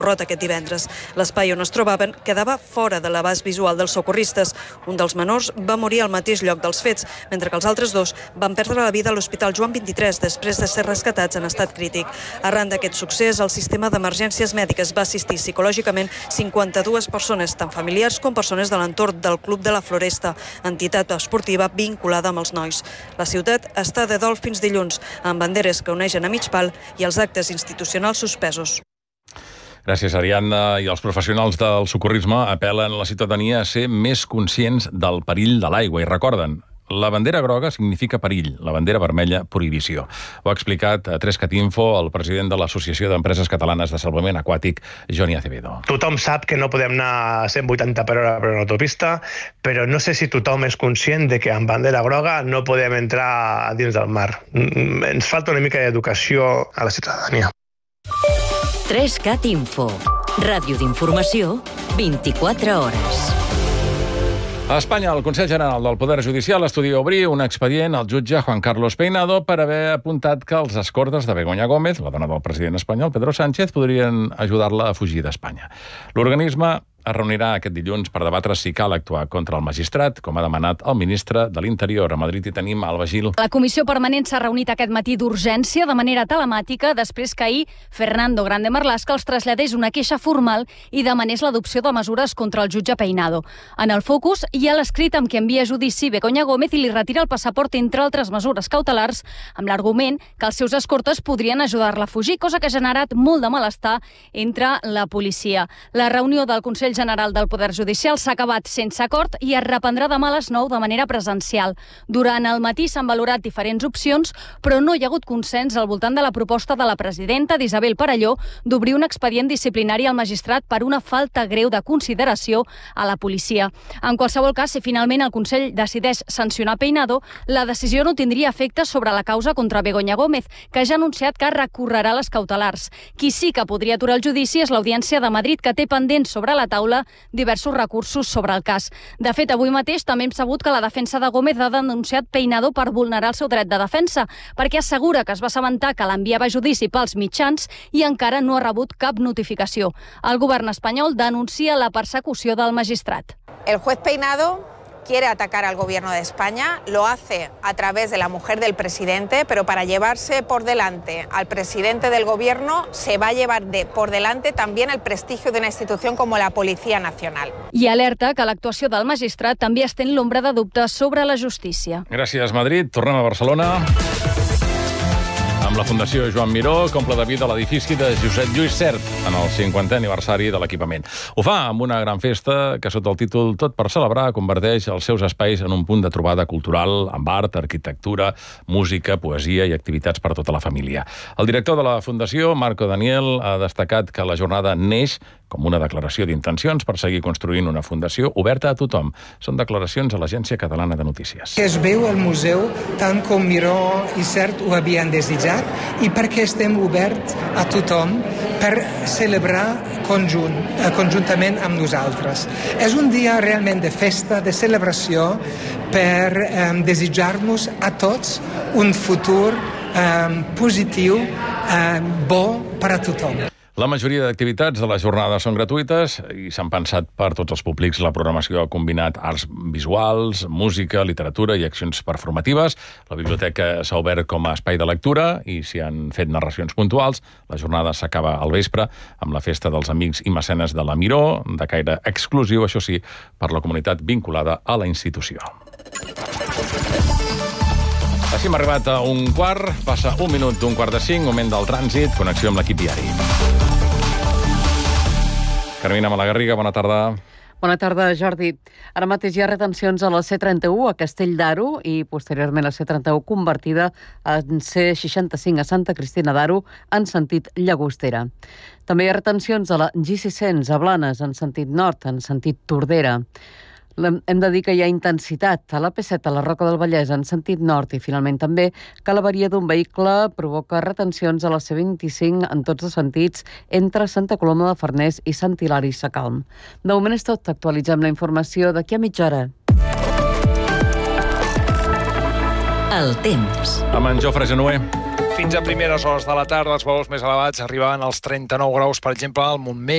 Rot aquest divendres. L'espai on es trobaven quedava fora de l'abast visual dels socorristes. Un dels menors va morir al mateix lloc dels fets, mentre que els altres dos van perdre la vida a l'Hospital Joan 23 després de ser rescatats en estat crític. Arran d'aquest succés, el sistema d'emergències mèdiques va assistir psicològicament 52 persones, tant familiars com persones de l'entorn del Club de la Floresta, entitat esportiva vinculada amb els nois. La ciutat està de dol fins dilluns, amb banderes que uneixen a mig pal i els actes institucionals suspesos. Gràcies, Ariadna. I els professionals del socorrisme apel·len a la ciutadania a ser més conscients del perill de l'aigua i recorden, la bandera groga significa perill, la bandera vermella, prohibició. Ho ha explicat a 3cat Info el president de l'Associació d'Empreses Catalanes de Salvament Aquàtic, Joni Acevedo. Tothom sap que no podem anar a 180 per hora per una autopista, però no sé si tothom és conscient de que amb bandera groga no podem entrar dins del mar. Ens falta una mica d'educació a la ciutadania. 3cat Info. Ràdio d'informació, 24 hores. A Espanya, el Consell General del Poder Judicial estudia obrir un expedient al jutge Juan Carlos Peinado per haver apuntat que els escortes de Begoña Gómez, la dona del president espanyol, Pedro Sánchez, podrien ajudar-la a fugir d'Espanya. L'organisme es reunirà aquest dilluns per debatre si cal actuar contra el magistrat, com ha demanat el ministre de l'Interior. A Madrid hi tenim Alba Gil. La comissió permanent s'ha reunit aquest matí d'urgència de manera telemàtica després que ahir Fernando Grande Marlaska els traslladés una queixa formal i demanés l'adopció de mesures contra el jutge Peinado. En el focus hi ha l'escrit amb què envia a judici Begoña Gómez i li retira el passaport, entre altres mesures cautelars, amb l'argument que els seus escortes podrien ajudar-la a fugir, cosa que ha generat molt de malestar entre la policia. La reunió del Consell General del Poder Judicial s'ha acabat sense acord i es reprendrà demà a les 9 de manera presencial. Durant el matí s'han valorat diferents opcions, però no hi ha hagut consens al voltant de la proposta de la presidenta d'Isabel Parelló d'obrir un expedient disciplinari al magistrat per una falta greu de consideració a la policia. En qualsevol cas, si finalment el Consell decideix sancionar Peinado, la decisió no tindria efecte sobre la causa contra Begoña Gómez, que ja ha anunciat que recorrerà les cautelars. Qui sí que podria aturar el judici és l'Audiència de Madrid, que té pendents sobre la taula diversos recursos sobre el cas. De fet, avui mateix també hem sabut que la defensa de Gómez ha denunciat Peinado per vulnerar el seu dret de defensa, perquè assegura que es va assabentar que l'enviava a judici pels mitjans i encara no ha rebut cap notificació. El govern espanyol denuncia la persecució del magistrat. El juez Peinado quiere atacar al gobierno de España, lo hace a través de la mujer del presidente, pero para llevarse por delante al presidente del gobierno se va a llevar por delante también el prestigio de una institución como la Policía Nacional. I alerta que l'actuació del magistrat també estén l'ombra de dubtes sobre la justícia. Gràcies, Madrid. Tornem a Barcelona amb la Fundació Joan Miró, comple de vida a l'edifici de Josep Lluís Sert en el 50è aniversari de l'equipament. Ho fa amb una gran festa que, sota el títol Tot per celebrar, converteix els seus espais en un punt de trobada cultural amb art, arquitectura, música, poesia i activitats per a tota la família. El director de la Fundació, Marco Daniel, ha destacat que la jornada neix com una declaració d'intencions per seguir construint una fundació oberta a tothom. Són declaracions a l'Agència Catalana de Notícies. Es veu el museu tant com Miró i Sert ho havien desitjat i perquè estem oberts a tothom per celebrar conjuntament amb nosaltres. És un dia realment de festa, de celebració, per desitjar-nos a tots un futur positiu, bo per a tothom. La majoria d'activitats de la jornada són gratuïtes i s'han pensat per tots els públics. La programació ha combinat arts visuals, música, literatura i accions performatives. La biblioteca s'ha obert com a espai de lectura i s'hi han fet narracions puntuals. La jornada s'acaba al vespre amb la festa dels amics i mecenes de la Miró, de caire exclusiu, això sí, per la comunitat vinculada a la institució. Així hem arribat a un quart, passa un minut d'un quart de 5, moment del trànsit, connexió amb l'equip diari. Carmina Malagarriga, bona tarda. Bona tarda, Jordi. Ara mateix hi ha retencions a la C31 a Castell d'Aro i posteriorment la C31 convertida en C65 a Santa Cristina d'Aro en sentit Llagostera. També hi ha retencions a la G600 a Blanes en sentit nord, en sentit Tordera. Hem de dir que hi ha intensitat a la P7 a la Roca del Vallès en sentit nord i finalment també que l'avaria d'un vehicle provoca retencions a la C25 en tots els sentits entre Santa Coloma de Farners i Sant Hilari Sacalm. De moment és tot. Actualitzem la informació d'aquí a mitja hora. El temps. Amb en Jofre Genuer. Fins a primeres hores de la tarda els valors més elevats arribaven als 39 graus, per exemple, al Montmell.